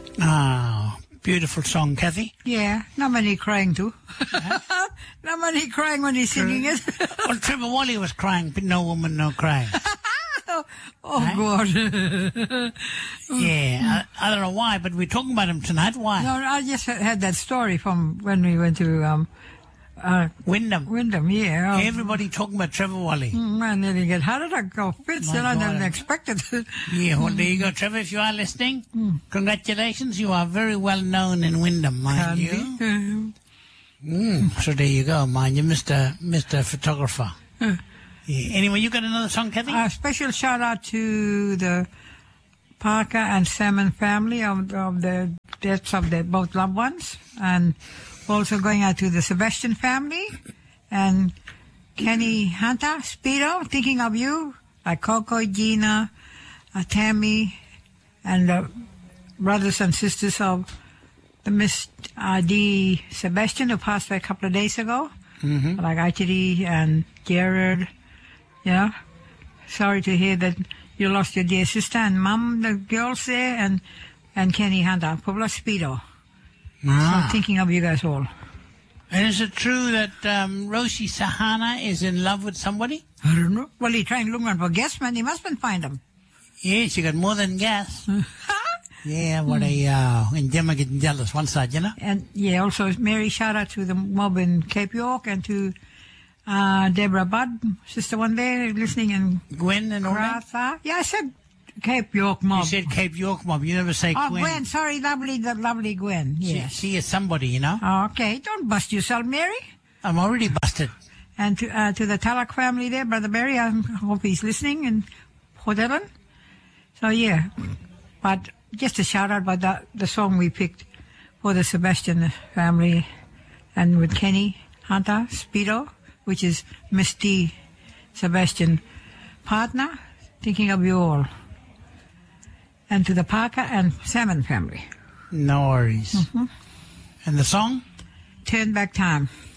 Ah, beautiful song, Kathy. Yeah, not many crying too. Not many crying when he's singing it. Well, Trevor Wally was crying, but no woman, no crying. God. Yeah, I don't know why, but we're talking about him tonight. Why? No, I just had that story from when we went to Wyndham. Wyndham, yeah. Everybody talking about Trevor Wally. I nearly get heart attack go fits, My and I God. didn't expect it. Yeah, well, there you go, Trevor. If you are listening, congratulations. You are very well known in Wyndham, mind you. So there you go, mind you, Mr. Photographer. Yeah. Anyway, you got another song, Kathy? A special shout out to the Parker and Salmon family of the deaths of their both loved ones, and also going out to the Sebastian family and Kenny Hunter, Speedo, thinking of you, like Coco, Gina, Tammy, and the brothers and sisters of the Miss D. Sebastian, who passed away a couple of days ago, like Achiri and Jared. Yeah, sorry to hear that you lost your dear sister and mum, the girls there, and Kenny Hunter, Pueblo Speedo. So I'm thinking of you guys all. And is it true that Roshi Sahana is in love with somebody? I don't know. Well, he trying to look for guests, man. He must find them. Yes, you got more than gas. Yeah, what and Gemma getting jealous one side, you know? And yeah, also Mary, shout out to the mob in Cape York and to Deborah Budd, sister one there, listening in Gwen and all that? Karatha. Yeah, I said Cape York mob. You said Cape York mob. You never say Oh, Gwen. Gwen, sorry, the lovely Gwen. Yes. She is somebody, you know? Okay, don't bust yourself, Mary. I'm already busted. And to the Talak family there, Brother Barry, I hope he's listening in Port Ellen. So, yeah. But just a shout out about the song we picked for the Sebastian family and with Kenny Hunter, Speedo, which is Miss D. Sebastian partner, thinking of you all. And to the Parker and Salmon family. No worries. And the song? Turn Back Time.